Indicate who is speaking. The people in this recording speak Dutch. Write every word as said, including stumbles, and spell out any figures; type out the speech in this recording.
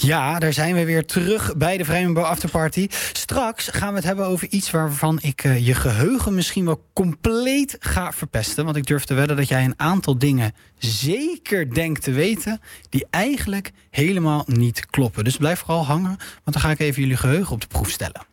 Speaker 1: Ja, daar zijn we weer terug bij de Vrijmenbo Afterparty. Straks gaan we het hebben over iets waarvan ik uh, je geheugen misschien wel compleet ga verpesten. Want ik durf te wedden dat jij een aantal dingen zeker denkt te weten die eigenlijk helemaal niet kloppen. Dus blijf vooral hangen, want dan ga ik even jullie geheugen op de proef stellen.